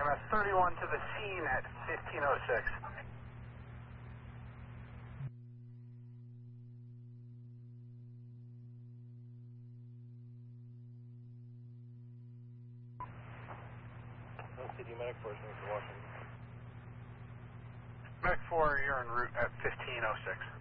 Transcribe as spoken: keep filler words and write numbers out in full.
M S thirty-one to the scene at fifteen oh six. C D Medic four, Washington. Medic four, you're en route at fifteen oh six.